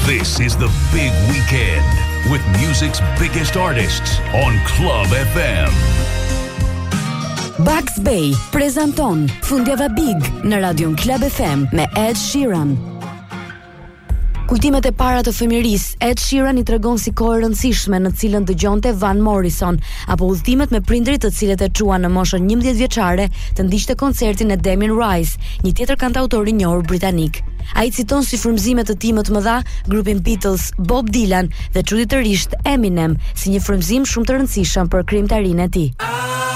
This is the big weekend with music's biggest artists on Club FM. Bugs Bay prezanton Fundjava Big në Radion Club FM me Ed Sheeran. Kujtimet e para të fëmijërisë, Ed Sheeran i tregon si kohë e rëndësishme në cilën dëgjonte Van Morrison, apo udhëtimet me prindrit të cilët e çuan në moshën 11 vjeçare të ndiqte koncertin e Damien Rice, një tjetër kantautor i njohur britanik. Ai citon si frymëzime të tij më të mëdha grupin Beatles, Bob Dylan dhe çuditërisht Eminem si një frymëzim shumë të rëndësishëm për krijimtarinë e tij.